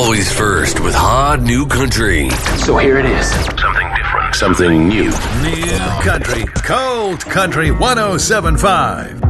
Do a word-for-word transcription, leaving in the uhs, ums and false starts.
Always first with hot new country. So here it is. Something different. Something new. New country. Cold Country one oh seven point five.